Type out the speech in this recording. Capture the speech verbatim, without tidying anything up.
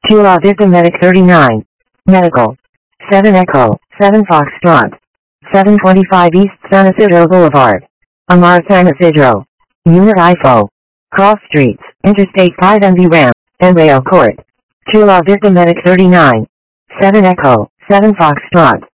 Chula Vista Medic thirty-nine. Medical. seven Echo, seven Foxtrot. seven twenty-five East San Isidro Boulevard. Amar San Isidro. Unit I F O. Cross Streets, Interstate five M V Ramp, Embryo Court. Chula Vista Medic thirty-nine. seven Echo, seven Foxtrot.